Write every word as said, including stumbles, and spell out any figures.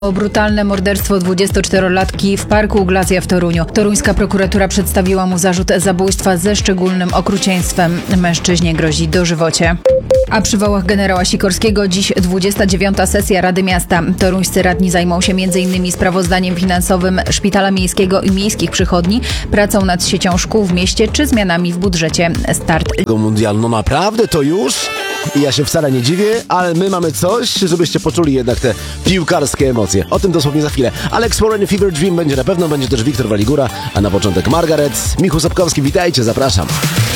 O brutalne morderstwo dwudziestoczterolatki w parku Glacja w Toruniu. Toruńska prokuratura przedstawiła mu zarzut zabójstwa ze szczególnym okrucieństwem. Mężczyźnie grozi dożywocie. A przy wołach generała Sikorskiego dziś dwudziesta dziewiąta sesja Rady Miasta. Toruńscy radni zajmą się między innymi sprawozdaniem finansowym Szpitala Miejskiego i miejskich przychodni, pracą nad siecią szkół w mieście czy zmianami w budżecie. Start. Mundial, no naprawdę, to już? I ja się wcale nie dziwię, ale my mamy coś, żebyście poczuli jednak te piłkarskie emocje. O tym dosłownie za chwilę. Alex Warren, Fever Dream będzie na pewno, będzie też Wiktor Waligura, a na początek Margaret. Michał Sapkowski, witajcie, zapraszam.